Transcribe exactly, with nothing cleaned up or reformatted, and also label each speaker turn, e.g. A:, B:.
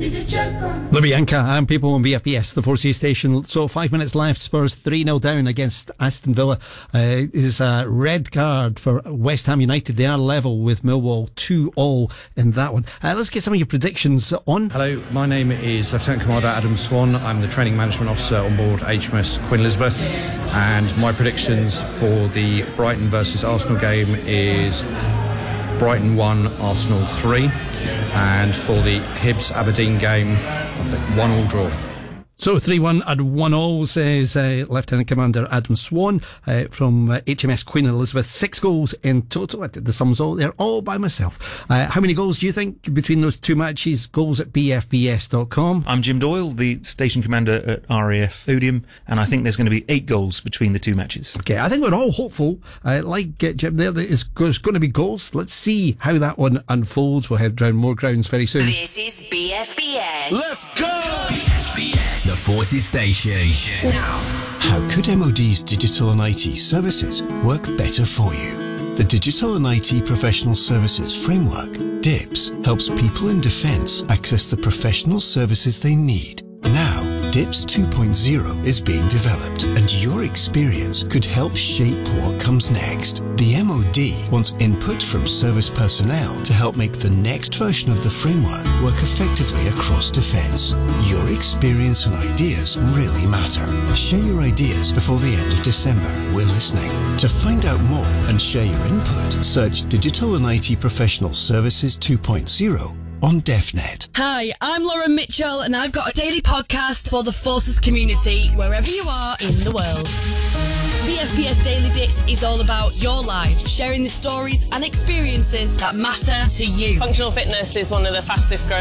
A: Lubyanka and people on B F B S, the four C station. So five minutes left. Spurs three nil down against Aston Villa. Uh, is a red card for West Ham United. They are level with Millwall two all in that one. Uh, let's get some of your predictions on.
B: Hello, my name is Lieutenant Commander Adam Swan. I'm the Training Management Officer on board H M S Queen Elizabeth, and my predictions for the Brighton versus Arsenal game is Brighton one, Arsenal three, and for the Hibs Aberdeen game, I think one all draw.
A: So three one and one all, says uh, Lieutenant Commander Adam Swan uh, from uh, H M S Queen Elizabeth. Six goals in total. I did the sums all there, all by myself. Uh, how many goals do you think between those two matches? Goals at b f b s dot com.
C: I'm Jim Doyle, the station commander at R A F Odium, and I think there's going to be eight goals between the two matches.
A: Okay, I think we're all hopeful. Uh, like uh, Jim there, there's going to be goals. Let's see how that one unfolds. We'll head round more grounds very soon.
D: This is B F B S.
E: Let's go!
F: B F B S, the Forces Station.
D: Now,
E: how could M O D's digital and I T services work better for you? The Digital and I T Professional Services Framework, D I P S, helps people in defence access the professional services they need. Now, D I P S two point oh is being developed, and your experience could help shape what comes next. The M O D wants input from service personnel to help make the next version of the framework work effectively across defence. Your experience and ideas really matter. Share your ideas before the end of December. We're listening. To find out more and share your input, search Digital and I T Professional Services two point oh on DefNet.
G: Hi, I'm Lauren Mitchell, and I've got a daily podcast for the Forces community, wherever you are in the world. B F B S Daily Dits is all about your lives, sharing the stories and experiences that matter to you.
H: Functional fitness is one of the fastest growing